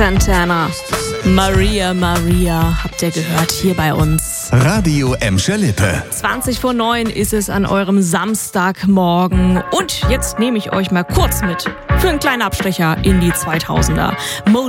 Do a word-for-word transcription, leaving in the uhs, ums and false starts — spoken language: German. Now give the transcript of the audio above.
Santana. Maria, Maria, habt ihr gehört, hier bei uns. Radio Emscher Lippe. zwanzig vor neun ist es an eurem Samstagmorgen. Und jetzt nehme ich euch mal kurz mit für einen kleinen Abstecher in die zweitausender. Mo